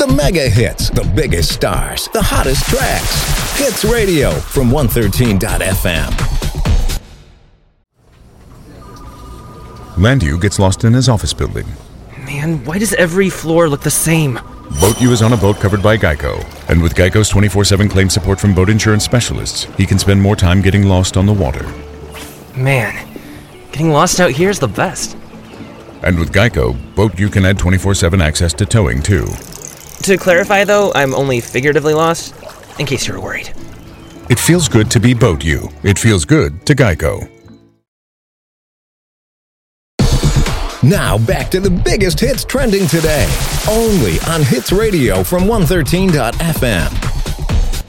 The mega hits, the biggest stars, the hottest tracks. Hits Radio from 113.fm. Landu gets lost in his office building. Man, why does every floor look the same? Boat U is on a boat covered by Geico. And with Geico's 24/7 claim support from boat insurance specialists, he can spend more time getting lost on the water. Man, getting lost out here is the best. And with Geico, Boat U can add 24/7 access to towing, too. To clarify, though, I'm only figuratively lost, in case you were worried. It feels good to be Boat U. It feels good to Geico. Now back to the biggest hits trending today, only on Hits Radio from 113.fm.